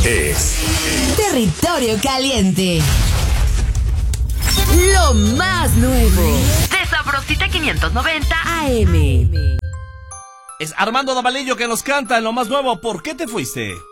es Territorio Caliente. Lo más nuevo de Sabrosita 590 AM. Es Armando Davalillo que nos canta en lo más nuevo. ¿Por qué te fuiste?